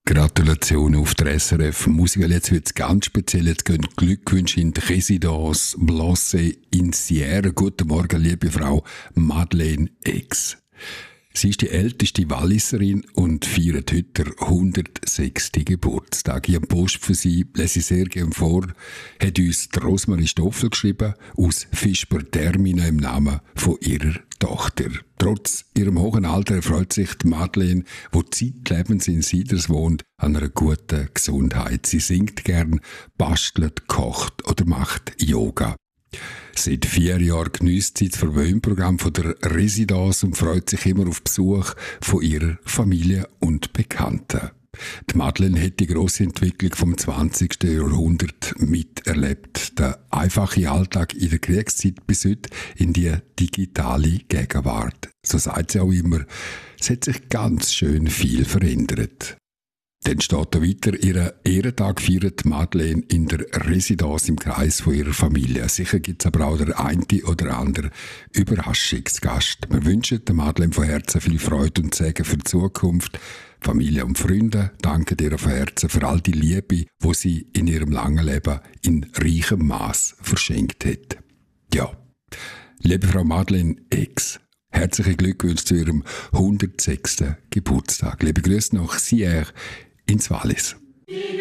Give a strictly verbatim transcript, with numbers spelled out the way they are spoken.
Gratulation auf der S R F Musical. Jetzt wird es ganz speziell. Jetzt gehen Glückwünsche in die Résidence Blossé in Sierre. Guten Morgen, liebe Frau Madeleine X. Sie ist die älteste Walliserin und feiert heute den hundertsechsten Geburtstag. Ich habe Post für Sie, lese ich sehr gerne vor, hat uns die Rosmarie Stoffel geschrieben, aus Fischber Termina im Namen von ihrer Tochter. Trotz ihrem hohen Alter erfreut sich die Madeleine, die zeitlebens in Sieders wohnt, an einer guten Gesundheit. Sie singt gern, bastelt, kocht oder macht Yoga. Seit vier Jahren geniesst sie das Verwöhnprogramm von der Résidence und freut sich immer auf Besuch von ihrer Familie und Bekannten. Die Madeleine hat die grosse Entwicklung vom zwanzigsten Jahrhundert miterlebt. Der einfache Alltag in der Kriegszeit bis heute in die digitale Gegenwart. So sagt sie auch immer, es hat sich ganz schön viel verändert. Dann steht da weiter, ihren Ehrentag feiert Madeleine in der Résidence im Kreis von ihrer Familie. Sicher gibt es aber auch der eine oder andere Überraschungsgast. Wir wünschen der Madeleine von Herzen viel Freude und Segen für die Zukunft. Familie und Freunde danken ihr von Herzen für all die Liebe, die sie in ihrem langen Leben in reichem Maß verschenkt hat. Ja, liebe Frau Madeleine X, herzliche Glückwünsche zu ihrem hundertsechsten Geburtstag. Liebe Grüße nach Sierre ins Wallis.